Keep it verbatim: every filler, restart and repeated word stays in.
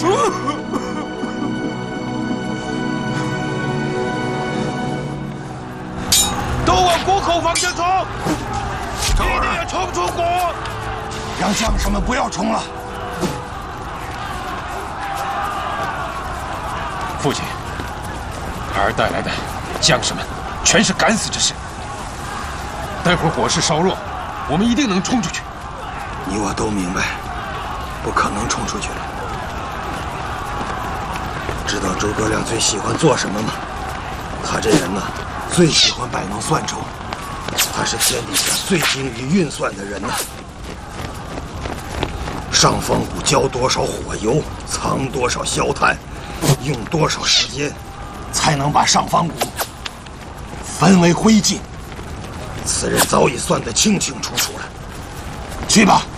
都往谷口方向冲，一定要冲出谷！ 让将士们不要冲了。 父亲，儿带来的将士们全是敢死之士。待会儿火势稍弱，我们一定能冲出去。 你我都明白，不可能冲出去了。知道诸葛亮最喜欢做什么吗？他这人呢，最喜欢摆弄算筹。他是天底下最精于运算的人呐。上方谷浇多少火油，藏多少硝炭，用多少时间，才能把上方谷焚为灰烬？此人早已算得清清楚楚了。去吧。